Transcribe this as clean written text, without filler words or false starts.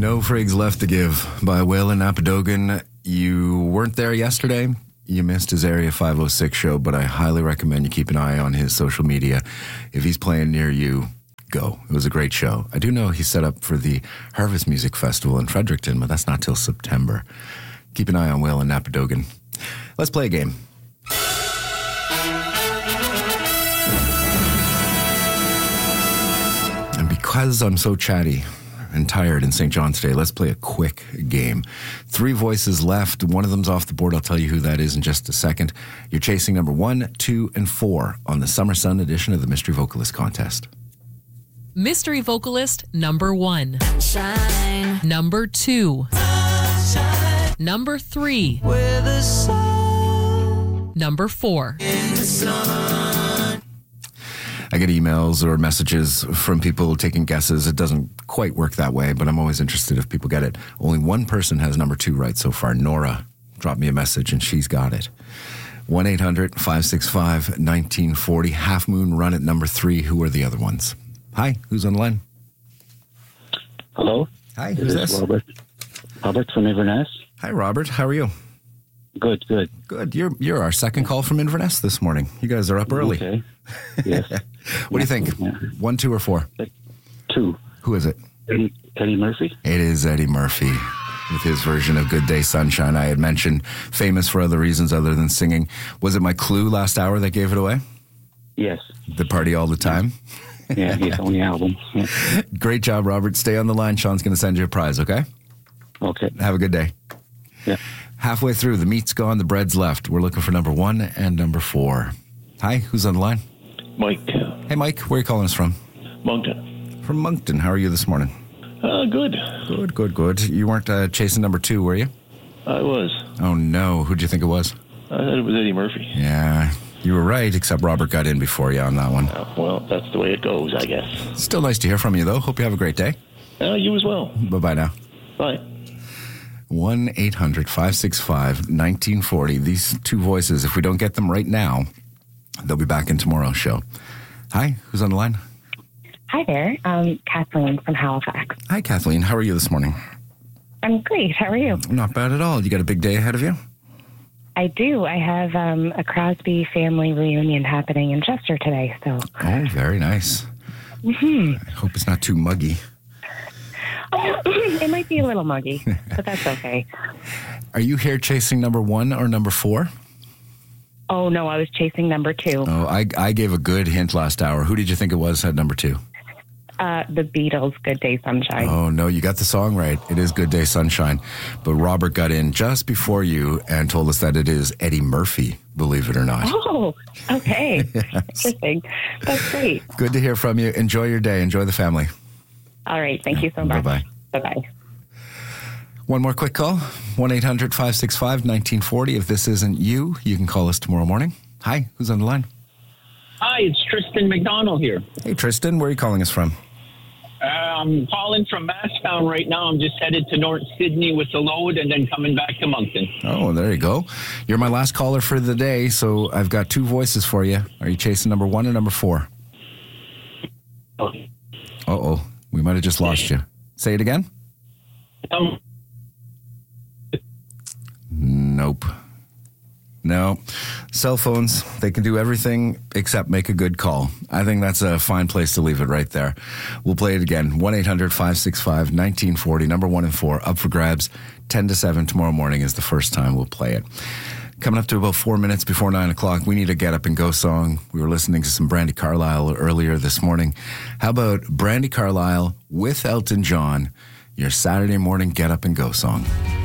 No Frigs Left to Give by Waylon Napadogan. You weren't there yesterday. You missed his Area 506 show, but I highly recommend you keep an eye on his social media. If he's playing near you, go. It was a great show. I do know he's set up for the Harvest Music Festival in Fredericton, but that's not till September. Keep an eye on Waylon Napadogan. Let's play a game. And because I'm so chatty and tired in St. John today, let's play a quick game. 3 voices left. One of them's off the board. I'll tell you who that is in just a second. You're chasing number 1, 2, and 4 on the Summer Sun edition of the Mystery Vocalist Contest. Mystery Vocalist number 1. Shine. Number 2. Shine. Number 3. Where the sun. Number 4. In the sun. I get emails or messages from people taking guesses. It doesn't quite work that way, but I'm always interested if people get it. Only one person has number 2 right so far. Nora dropped me a message, and she's got it. 1-800-565-1940. Half Moon Run at number 3. Who are the other ones? Hi, who's on the line? Hello. Hi, who's this? Robert. Robert from Inverness. Hi, Robert. How are you? Good. Good. You're our second call from Inverness this morning. You guys are up early. Okay. Yes. What do you think? Yeah. 1, 2, or 4? 2. Who is it? Eddie Murphy. It is Eddie Murphy with his version of Good Day Sunshine. I had mentioned famous for other reasons other than singing. Was it my clue last hour that gave it away? Yes. The Party All the Time? Yeah, his only album. Yeah. Great job, Robert. Stay on the line. Sean's going to send you a prize, okay? Okay. Have a good day. Yeah. Halfway through, the meat's gone, the bread's left. We're looking for number 1 and number 4. Hi, who's on the line? Mike. Hey, Mike. Where are you calling us from? Moncton. From Moncton. How are you this morning? Good. Good. You weren't chasing number 2, were you? I was. Oh, no. Who'd you think it was? I thought it was Eddie Murphy. Yeah, you were right, except Robert got in before you on that one. Well, that's the way it goes, I guess. Still nice to hear from you, though. Hope you have a great day. You as well. Bye-bye now. Bye. 1-800-565-1940. These 2 voices, if we don't get them right now, they'll be back in tomorrow's show. Hi, who's on the line? Hi there. Kathleen from Halifax. Hi, Kathleen. How are you this morning? I'm great. How are you? Not bad at all. You got a big day ahead of you? I do. I have a Crosby family reunion happening in Chester today. So. Oh, very nice. Mm-hmm. I hope it's not too muggy. It might be a little muggy, but that's okay. Are you here chasing number 1 or number 4? Oh, no, I was chasing number 2. Oh, I gave a good hint last hour. Who did you think it was at number 2? The Beatles, Good Day Sunshine. Oh, no, you got the song right. It is Good Day Sunshine. But Robert got in just before you and told us that it is Eddie Murphy, believe it or not. Oh, okay. Yes. Interesting. That's great. Good to hear from you. Enjoy your day. Enjoy the family. All right. Thank you so much. Bye-bye. Bye-bye. One more quick call. 1-800-565-1940. If this isn't you, you can call us tomorrow morning. Hi, who's on the line? Hi, it's Tristan McDonald here. Hey, Tristan. Where are you calling us from? I'm calling from Masstown right now. I'm just headed to North Sydney with the load and then coming back to Moncton. Oh, there you go. You're my last caller for the day, so I've got 2 voices for you. Are you chasing number 1 or number 4? Uh-oh. We might have just lost you. Say it again? Nope. No. Cell phones, they can do everything except make a good call. I think that's a fine place to leave it right there. We'll play it again. 1-800-565-1940, number 1 and 4, up for grabs. 10 to 7 tomorrow morning is the first time we'll play it. Coming up to about 4 minutes before 9 o'clock, we need a Get Up and Go song. We were listening to some Brandi Carlile earlier this morning. How about Brandi Carlile with Elton John, your Saturday morning Get Up and Go song?